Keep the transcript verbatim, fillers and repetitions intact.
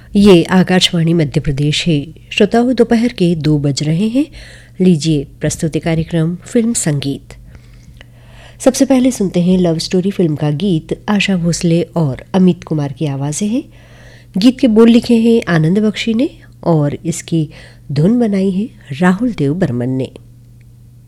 ये आकाशवाणी मध्य प्रदेश है। श्रोताओं, दोपहर के दो बज रहे हैं। लीजिए प्रस्तुति कार्यक्रम फिल्म संगीत। सबसे पहले सुनते हैं लव स्टोरी फिल्म का गीत। आशा भोसले और अमित कुमार की आवाज़ें हैं। गीत के बोल लिखे हैं आनंद बख्शी ने और इसकी धुन बनाई है राहुल देव बर्मन ने।